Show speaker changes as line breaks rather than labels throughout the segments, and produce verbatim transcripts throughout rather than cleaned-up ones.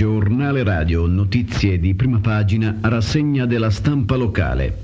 Giornale radio, notizie di prima pagina, rassegna della stampa locale.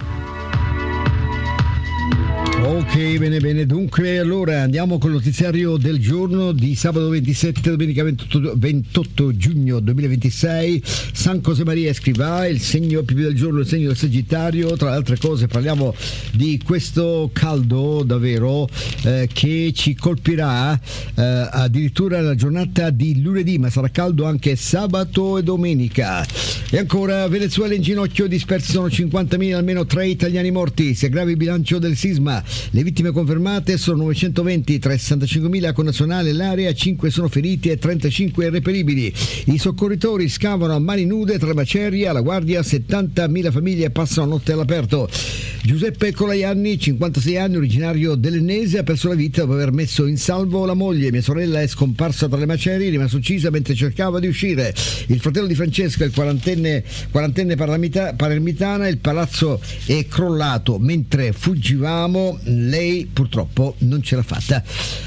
Ok, bene bene, dunque allora andiamo col notiziario del giorno di sabato ventisette, domenica ventotto, ventotto giugno duemilaventisei. San Josemaria Escrivà, il segno più del giorno, il segno del Sagittario. Tra le altre cose parliamo di questo caldo davvero eh, che ci colpirà eh, addirittura la giornata di lunedì, ma sarà caldo anche sabato e domenica. E ancora, Venezuela in ginocchio, dispersi sono cinquantamila, almeno tre italiani morti, si aggrava il bilancio del sisma. Le vittime confermate sono novecentoventi, tra i sessantacinquemila connazionali l'area, cinque sono feriti e trentacinque irreperibili. I soccorritori scavano a mani nude tra le macerie, alla guardia settantamila famiglie passano notte all'aperto. Giuseppe Colaianni, cinquantasei anni, originario dell'Ennese, ha perso la vita dopo aver messo in salvo la moglie. Mia sorella è scomparsa tra le macerie, è rimasta uccisa mentre cercava di uscire. Il fratello di Francesca, il quarantenne, quarantenne palermitana, il palazzo è crollato mentre fuggivamo. Lei purtroppo non ce l'ha fatta.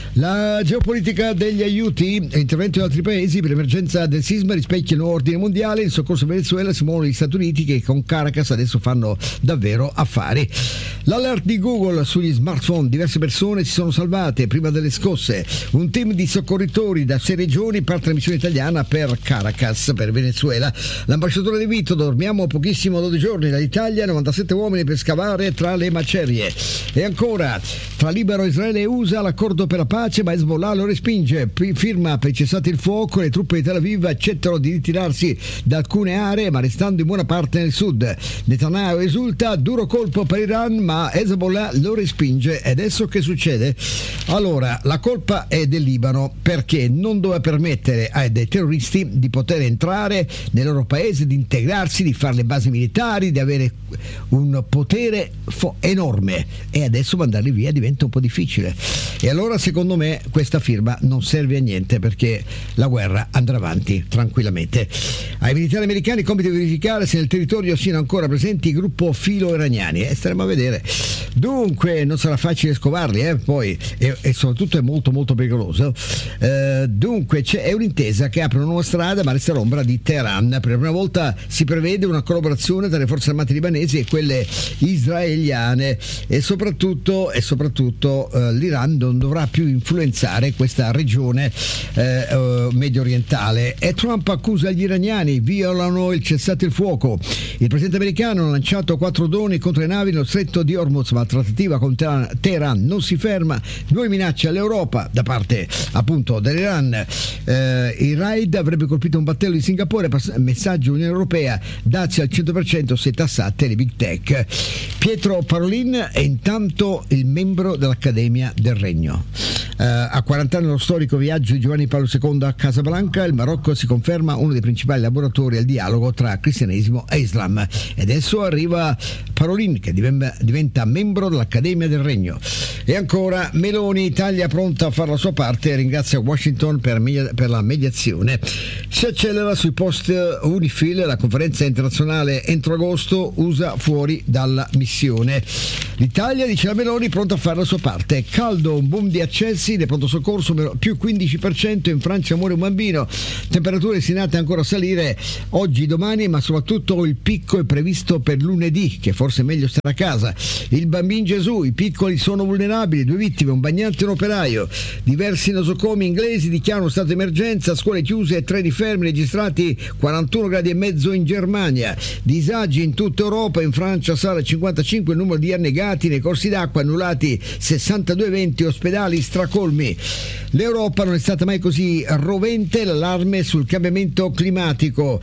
La geopolitica degli aiuti e interventi in altri paesi per l'emergenza del sisma rispecchia il nuovo ordine mondiale. In soccorso a Venezuela si muovono gli Stati Uniti, che con Caracas adesso fanno davvero affari. L'alert di Google sugli smartphone, diverse persone si sono salvate prima delle scosse. Un team di soccorritori da sei regioni parte la missione italiana per Caracas, per Venezuela. L'ambasciatore De Vito: dormiamo pochissimo, dodici giorni dall'Italia, novantasette uomini per scavare tra le macerie. E ancora, tra Libano, Israele e U S A l'accordo per la pace, ma Hezbollah lo respinge. Firma per cessate il fuoco, le truppe di Tel Aviv accettano di ritirarsi da alcune aree, ma restando in buona parte nel sud. Netanyahu esulta: duro colpo per Iran, ma Hezbollah lo respinge. E adesso che succede? Allora, la colpa è del Libano, perché non doveva permettere ai dei terroristi di poter entrare nel loro paese, di integrarsi, di fare le basi militari, di avere un potere fo- enorme, e adesso mandarli via diventa un po' difficile. E allora, secondo me, questa firma non serve a niente, perché la guerra andrà avanti tranquillamente. Ai militari americani compito di verificare se nel territorio siano ancora presenti il gruppo filo-iraniani, e staremo a vedere. Dunque non sarà facile scovarli, eh? Poi e, e soprattutto è molto molto pericoloso. Eh, dunque c'è, è un'intesa che apre una nuova strada, ma resta l'ombra di Teheran. Per la prima volta si prevede una collaborazione tra le forze armate libanesi e quelle israeliane, e soprattutto, e soprattutto eh, l'Iran non dovrà più influenzare questa regione eh, eh, medio orientale. E Trump accusa gli iraniani: violano il cessate il fuoco. Il presidente americano ha lanciato quattro droni contro le navi nello stretto di Hormuz, ma la trattativa con Teheran non si ferma. Nuove minacce all'Europa da parte appunto dell'Iran. Eh, il raid avrebbe colpito un battello di Singapore. Messaggio Unione Europea: dazi al cento per cento se tassate le big tech. Pietro Parolin è intanto il membro dell'Accademia del Regno. Eh, a quaranta anni lo storico viaggio di Giovanni Paolo secondo a Casablanca, il Marocco si conferma uno dei principali laboratori al dialogo tra cristianesimo e Islam. E adesso arriva Parolin, che diventa membro dell'Accademia del Regno. E ancora, Meloni: Italia pronta a fare la sua parte e ringrazia Washington per, media, per la mediazione. Si accelera sui post UNIFIL, la conferenza internazionale entro agosto, U S A fuori dalla missione. L'Italia, dice la Meloni, pronta a fare la sua parte. Caldo, un boom di accessi del pronto soccorso, più quindici per cento, in Francia muore un bambino. Temperature destinate ancora a salire oggi, domani, ma soprattutto il picco è previsto per lunedì, che forse è meglio stare a casa. Il bambino Gesù: i piccoli sono vulnerabili, due vittime, un bagnante e un operaio. Diversi nosocomi inglesi dichiarano stato di emergenza, scuole chiuse e treni fermi, registrati quarantuno gradi e mezzo in Germania. Disagi in tutta Europa, in Francia sale a cinquantacinque il numero di annegati, nei corsi d'acqua annullati sessantadue eventi, ospedali stracolmi. L'Europa non è stata mai così rovente, l'allarme sul cambiamento climatico.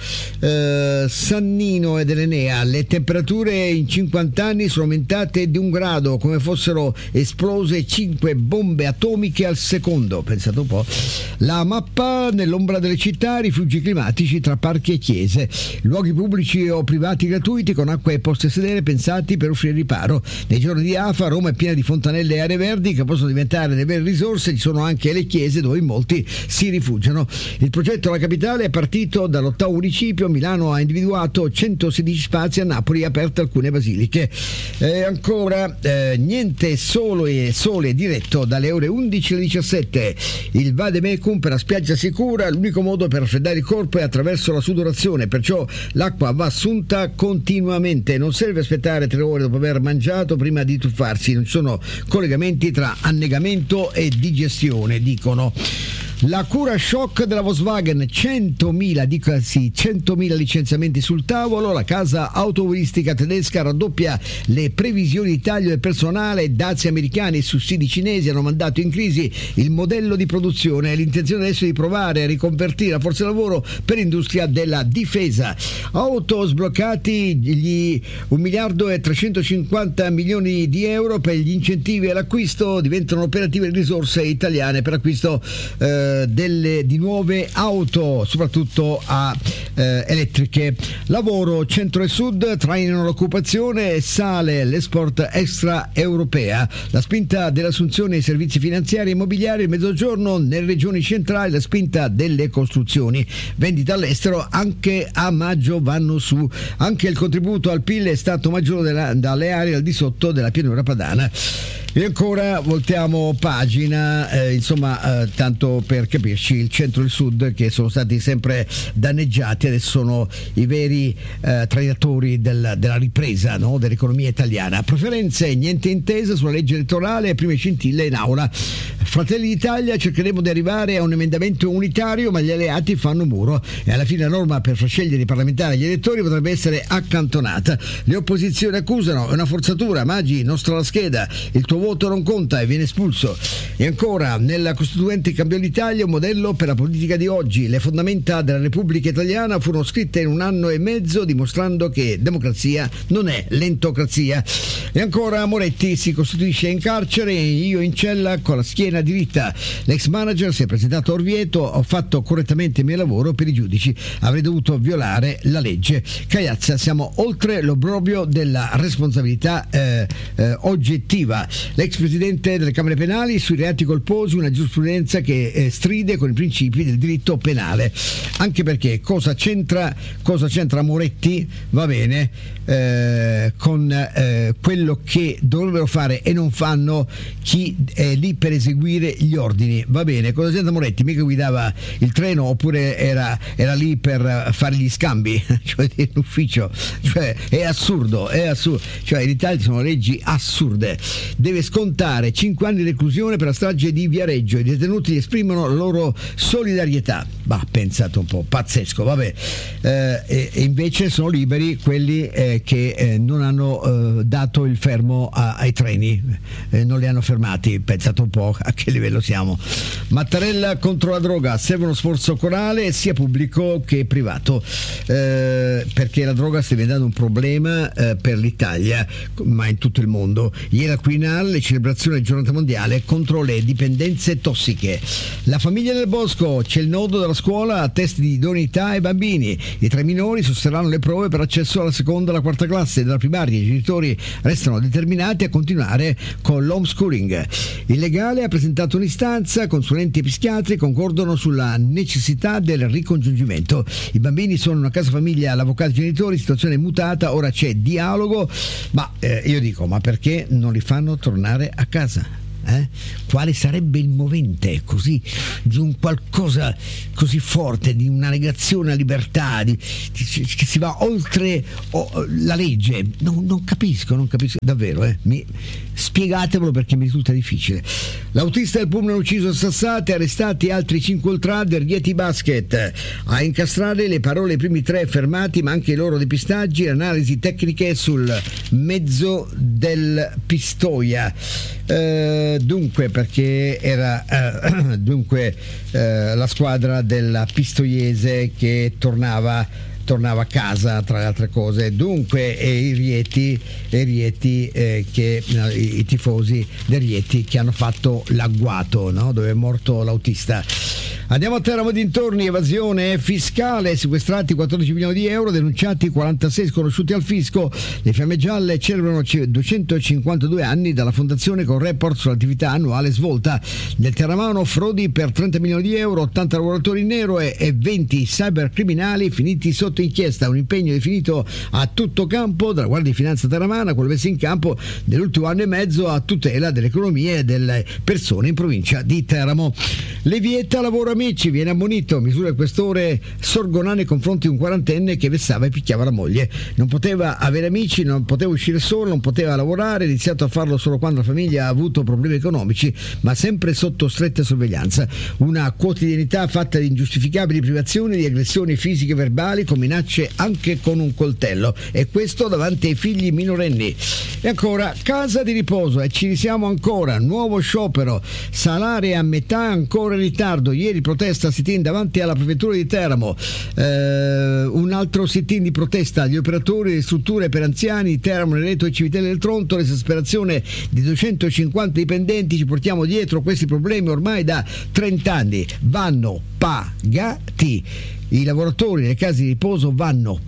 Eh, Sannino ed Enea: le temperature in cinquanta anni sono aumentate di un grado, come fossero esplose cinque bombe atomiche al secondo. Pensate un po'. La mappa nell'ombra delle città, rifugi climatici tra parchi e chiese, luoghi pubblici o privati gratuiti con acqua e posti a sedere pensati per offrire riparo. Nei giorni di afa Roma è piena di fontanelle e aree verdi che possono diventare dei veri risorse ci sono anche le chiese dove in molti si rifugiano. Il progetto alla capitale è partito dall'ottavo municipio. Milano ha individuato centosedici spazi, a Napoli aperte alcune basiliche. Eh, ancora eh, niente solo e sole diretto dalle ore undici alle diciassette. Il vademecum per la spiaggia sicura, l'unico modo per raffreddare il corpo è attraverso la sudorazione, perciò l'acqua va assunta continuamente, non serve aspettare tre ore dopo aver mangiato prima di tuffarsi, non ci sono collegamenti tra annegamento e digestione, dicono. La cura shock della Volkswagen, centomila, dico sì, centomila licenziamenti sul tavolo. La casa automobilistica tedesca raddoppia le previsioni di taglio del personale. Dazi americani e sussidi cinesi hanno mandato in crisi il modello di produzione. L'intenzione adesso è di provare a riconvertire la forza lavoro per l'industria della difesa. Auto sbloccati gli un miliardo e trecentocinquanta milioni di euro per gli incentivi all'acquisto. Diventano operative le risorse italiane per l'acquisto eh, Delle, di nuove auto, soprattutto a eh, elettriche. Lavoro, centro e sud trainano l'occupazione e sale l'export extraeuropea. La spinta delle assunzioni ai servizi finanziari e immobiliari, il mezzogiorno nelle regioni centrali, la spinta delle costruzioni. Vendita all'estero anche a maggio vanno su. Anche il contributo al P I L è stato maggiore della, dalle aree al di sotto della pianura padana. E ancora voltiamo pagina, eh, insomma, eh, tanto per capirci, il centro e il sud che sono stati sempre danneggiati adesso sono i veri eh, trainatori del, della ripresa, no? Dell'economia italiana. Preferenze, niente intesa sulla legge elettorale, prime scintille in aula. Fratelli d'Italia, cercheremo di arrivare a un emendamento unitario, ma gli alleati fanno muro e alla fine la norma per far scegliere i parlamentari agli elettori potrebbe essere accantonata. Le opposizioni accusano, è una forzatura, Maggi, nostra la scheda, il tuo voto non conta e viene espulso. E ancora, nella Costituente cambiò l'Italia, un modello per la politica di oggi. Le fondamenta della Repubblica Italiana furono scritte in un anno e mezzo, dimostrando che democrazia non è lentocrazia. E ancora, Moretti si costituisce in carcere e io in cella con la schiena diritta. L'ex manager si è presentato a Orvieto, ho fatto correttamente il mio lavoro, per i giudici avrei dovuto violare la legge. Cagliazza, siamo oltre l'obbrobrio della responsabilità eh, eh, oggettiva. L'ex presidente delle Camere Penali sui reati colposi, una giurisprudenza che eh, stride con i principi del diritto penale. Anche perché cosa c'entra, cosa c'entra Moretti, va bene, eh, con eh, quello che dovrebbero fare e non fanno chi è lì per eseguire gli ordini. Va bene, cosa c'entra Moretti? Mica guidava il treno oppure era, era lì per fare gli scambi, cioè in ufficio. Cioè, è assurdo, è assurdo. Cioè in Italia ci sono leggi assurde. Deve scontare cinque anni di reclusione per la strage di Viareggio. I detenuti esprimono la loro solidarietà. Bah, pensate un po', pazzesco, vabbè. Eh, e, e invece sono liberi quelli eh, che eh, non hanno eh, dato il fermo a, ai treni, eh, non li hanno fermati. Pensate un po' a che livello siamo. Mattarella contro la droga, serve uno sforzo corale sia pubblico che privato, eh, perché la droga sta diventando un problema eh, per l'Italia, ma in tutto il mondo. Ieri al Quirinale le celebrazioni della giornata mondiale contro le dipendenze tossiche. La famiglia del Bosco, c'è il nodo della scuola a test di idoneità ai bambini. I tre minori sosterranno le prove per accesso alla seconda e alla quarta classe della primaria. I genitori restano determinati a continuare con l'homeschooling. Il legale ha presentato un'istanza, consulenti e psichiatri concordano sulla necessità del ricongiungimento. I bambini sono in una casa famiglia, l'avvocato e i genitori, situazione mutata, ora c'è dialogo, ma eh, io dico, ma perché non li fanno tornare a casa? Eh? Quale sarebbe il movente così di un qualcosa così forte, di una negazione alla libertà, di, di, che si va oltre oh, la legge? Non, non capisco, non capisco davvero. Eh? Mi, spiegatevelo perché mi risulta difficile. L'autista del pullman ucciso a Sassate, arrestati altri cinque ultra del Rieti Basket. A incastrare le parole dei primi tre fermati, ma anche i loro depistaggi e analisi tecniche sul mezzo del Pistoia. Eh, dunque perché era eh, dunque eh, la squadra della Pistoiese che tornava tornava a casa, tra le altre cose. Dunque e i Rieti, e Rieti eh, che no, i, i tifosi del Rieti che hanno fatto l'agguato, no? Dove è morto l'autista. Andiamo a Teramo dintorni, evasione fiscale, sequestrati quattordici milioni di euro, denunciati quarantasei sconosciuti al fisco. Le Fiamme Gialle celebrano duecentocinquantadue anni dalla fondazione con report sull'attività annuale svolta. Nel Terramano frodi per trenta milioni di euro, ottanta lavoratori in nero e, e venti cybercriminali finiti sotto inchiesta. Un impegno definito a tutto campo dalla Guardia di Finanza Terramana, quello messo in campo nell'ultimo anno e mezzo a tutela dell'economia e delle persone in provincia di Teramo. Le vieta lavoro amici, viene ammonito, misura il questore Sorgonà nei confronti di un quarantenne che vessava e picchiava la moglie. Non poteva avere amici, non poteva uscire solo, non poteva lavorare, ha iniziato a farlo solo quando la famiglia ha avuto problemi economici, ma sempre sotto stretta sorveglianza. Una quotidianità fatta di ingiustificabili privazioni, di aggressioni fisiche e verbali, con minacce anche con un coltello, e questo davanti ai figli minorenni. E ancora, casa di riposo, e ci risiamo ancora, nuovo sciopero, salari a metà, ancora in ritardo. Ieri protesta sit-in davanti alla prefettura di Teramo, eh, un altro sit-in di protesta agli operatori delle strutture per anziani Teramo, Nereto e Civitelle del Tronto. L'esasperazione di duecentocinquanta dipendenti, ci portiamo dietro questi problemi ormai da trenta anni, vanno pagati. I lavoratori nelle case di riposo vanno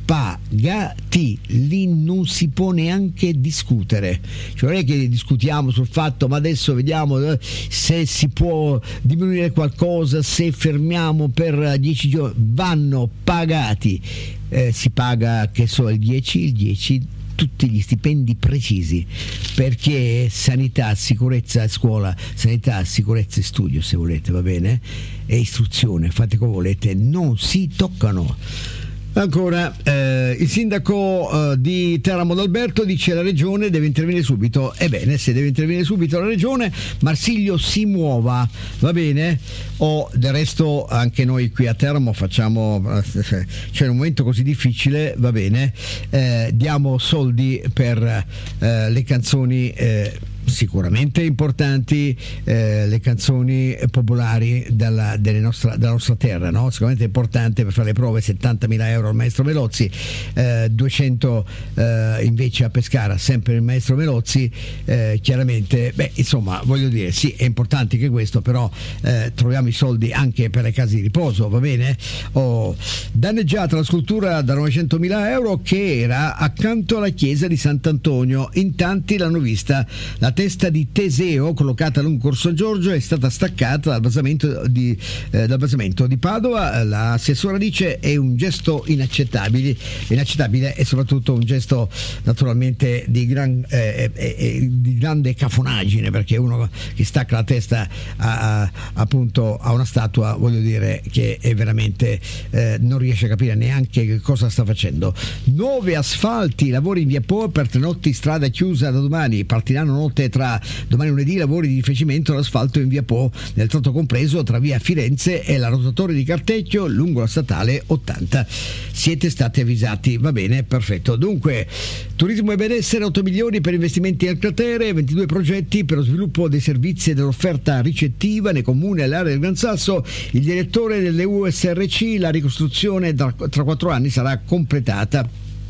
pagati, lì non si può neanche discutere. Cioè non è che discutiamo sul fatto ma adesso vediamo se si può diminuire qualcosa, se fermiamo per dieci giorni, vanno pagati. Eh, si paga che so il dieci, il dieci tutti gli stipendi precisi, perché sanità, sicurezza e scuola, sanità, sicurezza e studio, se volete, va bene, e istruzione, fate come volete, non si toccano. Ancora, eh, il sindaco eh, di Teramo D'Alberto dice la regione deve intervenire subito. Ebbene, se deve intervenire subito la regione, Marsiglio si muova, va bene? O del resto anche noi qui a Teramo facciamo, c'è un momento così difficile, va bene, eh, diamo soldi per eh, le canzoni eh, sicuramente importanti, eh, le canzoni popolari della, delle nostra, della nostra terra, no? Sicuramente importante per fare le prove, settantamila euro al maestro Melozzi, eh, duecento eh, invece a Pescara, sempre il maestro Melozzi, eh, chiaramente, beh, insomma, voglio dire, sì, è importante anche questo, però eh, troviamo i soldi anche per le case di riposo, va bene? Oh, danneggiata la scultura da novecentomila euro che era accanto alla chiesa di Sant'Antonio, in tanti l'hanno vista. La testa di Teseo, collocata lungo Corso Giorgio, è stata staccata dal basamento di, eh, dal basamento di Padova. L'assessora dice è un gesto inaccettabile, inaccettabile e soprattutto un gesto naturalmente di, gran, eh, eh, eh, di grande cafonaggine, perché uno che stacca la testa a, a, appunto a una statua, voglio dire che è veramente eh, non riesce a capire neanche che cosa sta facendo. Nuove asfalti, lavori in via Po per tre notti, strada chiusa da domani, partiranno notte tra domani e lunedì, lavori di rifacimento all'asfalto in via Po, nel tratto compreso tra via Firenze e la rotatoria di Cartecchio lungo la statale ottanta. Siete stati avvisati, va bene, perfetto. Dunque, turismo e benessere, otto milioni per investimenti al cratere, ventidue progetti per lo sviluppo dei servizi e dell'offerta ricettiva nei comuni e all'area del Gran Sasso. Il direttore delle U S R C, la ricostruzione tra, tra quattro anni sarà completata,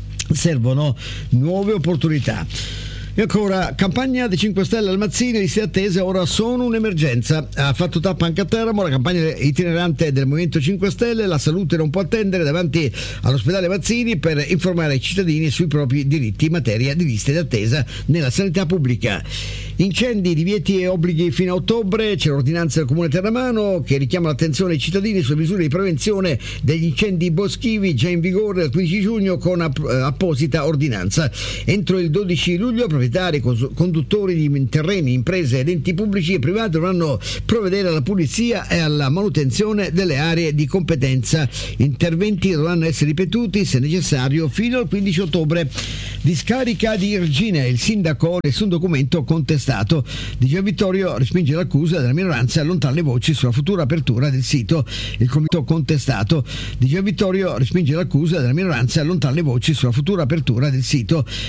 servono nuove opportunità. E ancora, campagna dei cinque Stelle al Mazzini, liste attesa ora sono un'emergenza. Ha fatto tappa anche a Teramo la campagna itinerante del Movimento cinque Stelle. La salute non può attendere davanti all'ospedale Mazzini per informare i cittadini sui propri diritti in materia di liste d'attesa nella sanità pubblica. Incendi, divieti e obblighi fino a ottobre. C'è l'ordinanza del Comune Terramano che richiama l'attenzione dei cittadini sulle misure di prevenzione degli incendi boschivi, già in vigore dal quindici giugno con app- apposita ordinanza. Entro il dodici luglio proprietari, conduttori di terreni, imprese ed enti pubblici e privati dovranno provvedere alla pulizia e alla manutenzione delle aree di competenza. Interventi dovranno essere ripetuti se necessario fino al quindici ottobre. Discarica di Irgine, il sindaco nessun documento contestato. Di Gian Vittorio respinge l'accusa della minoranza e allontana le voci sulla futura apertura del sito. Il comitato contestato. Di Gian Vittorio respinge l'accusa della minoranza e allontana le voci sulla futura apertura del sito.